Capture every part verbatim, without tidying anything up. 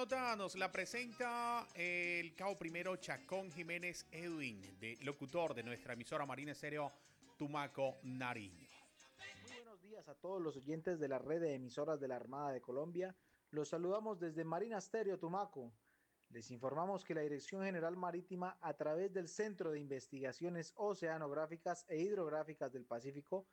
Nota nos la presenta el cabo primero Chacón Jiménez Edwin, de, locutor de nuestra emisora Marina Estéreo Tumaco, Nariño. Muy buenos días a todos los oyentes de la red de emisoras de la Armada de Colombia. Los saludamos desde Marina Estéreo Tumaco. Les informamos que la Dirección General Marítima, a través del Centro de Investigaciones Oceanográficas e Hidrográficas del Pacífico,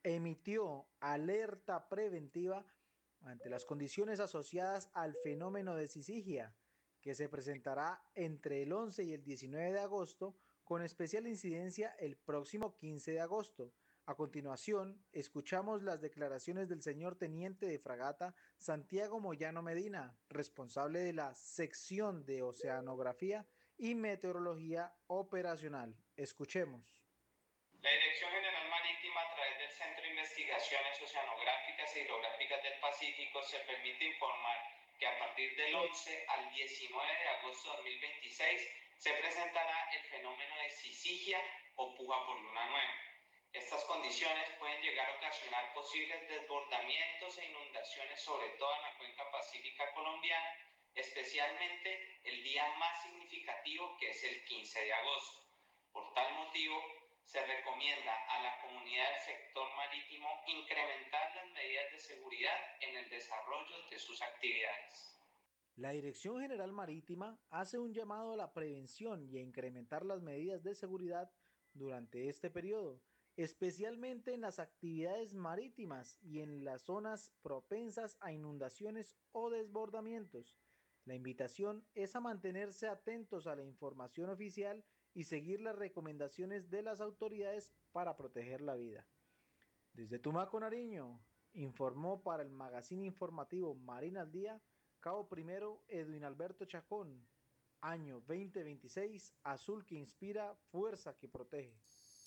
emitió alerta preventiva ante las condiciones asociadas al fenómeno de sisigia, que se presentará entre el once y el diecinueve de agosto, con especial incidencia el próximo quince de agosto. A continuación, escuchamos las declaraciones del señor teniente de fragata Santiago Moyano Medina, responsable de la sección de Oceanografía y Meteorología Operacional. Escuchemos. La Dirección General Marítima, a través del Centro de Investigaciones Oceanográficas e Hidrográficas del Pacífico, se permite informar que a partir del once al diecinueve de agosto de dos mil veintiséis se presentará el fenómeno de sisigia o puja por luna nueva. Estas condiciones pueden llegar a ocasionar posibles desbordamientos e inundaciones, sobre todo en la cuenca pacífica colombiana, especialmente el día más significativo, que es el quince de agosto. Por tal motivo, se recomienda a la comunidad del sector marítimo incrementar las medidas de seguridad en el desarrollo de sus actividades. La Dirección General Marítima hace un llamado a la prevención y a incrementar las medidas de seguridad durante este periodo, especialmente en las actividades marítimas y en las zonas propensas a inundaciones o desbordamientos. La invitación es a mantenerse atentos a la información oficial y seguir las recomendaciones de las autoridades para proteger la vida. Desde Tumaco, Nariño, informó para el magazine informativo Marina al Día, cabo primero Edwin Alberto Chacón, año veinte veintiséis, azul que inspira, fuerza que protege.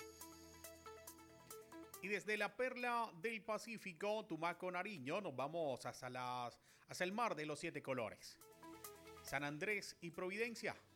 Y desde la perla del Pacífico, Tumaco, Nariño, nos vamos hasta, las, hasta el mar de los siete colores. San Andrés y Providencia.